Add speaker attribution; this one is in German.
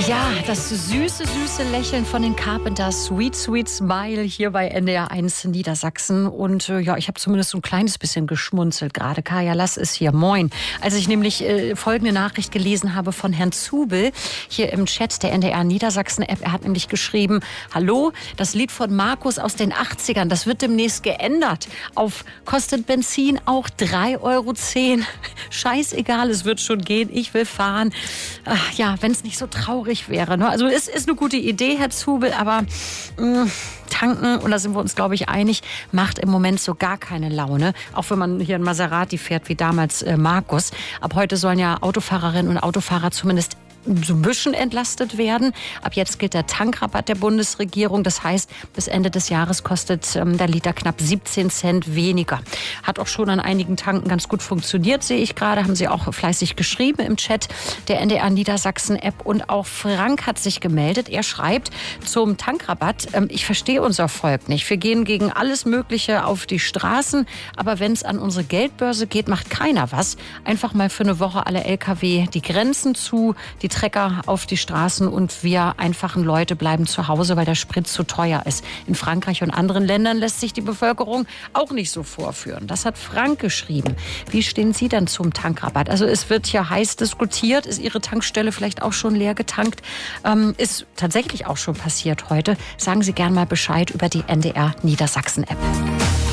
Speaker 1: Ja, das süße Lächeln von den Carpenters, Sweet Smile hier bei NDR1 Niedersachsen. Und ja, ich habe zumindest so ein kleines bisschen geschmunzelt gerade. Kaya Lass ist hier, moin. Als ich nämlich folgende Nachricht gelesen habe von Herrn Zubel hier im Chat der NDR Niedersachsen App. Er hat nämlich geschrieben, hallo, das Lied von Markus aus den 80ern, das wird demnächst geändert. Kostet Benzin auch 3,10 €. Scheißegal, es wird schon gehen, ich will fahren. Ach, ja, wenn es nicht so traurig wäre. Ne? Also es ist eine gute Idee, Herr Zubel, aber tanken, und da sind wir uns, glaube ich, einig, macht im Moment so gar keine Laune. Auch wenn man hier ein Maserati fährt, wie damals Markus. Ab heute sollen ja Autofahrerinnen und Autofahrer zumindest so ein bisschen entlastet werden. Ab jetzt gilt der Tankrabatt der Bundesregierung. Das heißt, bis Ende des Jahres kostet der Liter knapp 17 Cent weniger. Hat auch schon an einigen Tanken ganz gut funktioniert, sehe ich gerade. Haben Sie auch fleißig geschrieben im Chat der NDR Niedersachsen App. Und auch Frank hat sich gemeldet. Er schreibt zum Tankrabatt, ich verstehe unser Volk nicht. Wir gehen gegen alles Mögliche auf die Straßen. Aber wenn es an unsere Geldbörse geht, macht keiner was. Einfach mal für eine Woche alle LKW die Grenzen zu, die Trecker auf die Straßen, und wir einfachen Leute bleiben zu Hause, weil der Sprit zu teuer ist. In Frankreich und anderen Ländern lässt sich die Bevölkerung auch nicht so vorführen. Das hat Frank geschrieben. Wie stehen Sie dann zum Tankrabatt? Also es wird ja heiß diskutiert. Ist Ihre Tankstelle vielleicht auch schon leer getankt? Ist tatsächlich auch schon passiert heute. Sagen Sie gern mal Bescheid über die NDR Niedersachsen App.